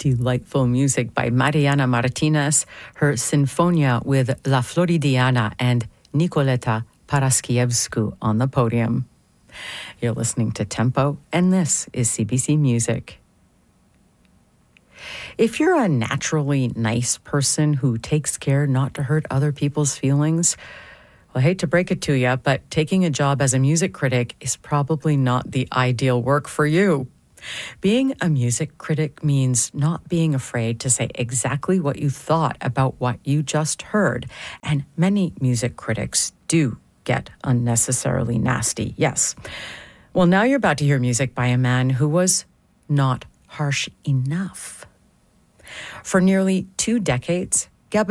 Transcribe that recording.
Delightful music by Mariana Martinez, her Sinfonia with La Floridiana and Nicoleta Paraskievsku on the podium. You're listening to Tempo, and this is CBC Music. If you're a naturally nice person who takes care not to hurt other people's feelings, well, I hate to break it to you, but taking a job as a music critic is probably not the ideal work for you. Being a music critic means not being afraid to say exactly what you thought about what you just heard, and many music critics do get unnecessarily nasty, yes. Well, now you're about to hear music by a man who was not harsh enough. For nearly 2 decades,